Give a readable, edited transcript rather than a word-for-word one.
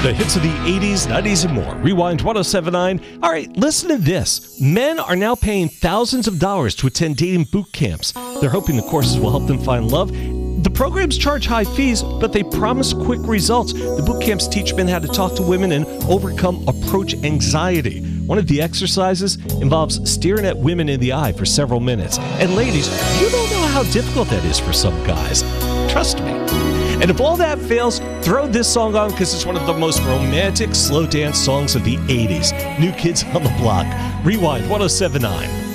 The hits of the 80s, 90s, and more. Rewind 1079. All right, listen to this. Men are now paying thousands of dollars to attend dating boot camps. They're hoping the courses will help them find love. The programs charge high fees, but they promise quick results. The boot camps teach men how to talk to women and overcome approach anxiety. One of the exercises involves staring at women in the eye for several minutes. And ladies, you don't know how difficult that is for some guys. Trust me. And if all that fails, throw this song on because it's one of the most romantic slow dance songs of the 80s. New Kids on the Block. Rewind 1079.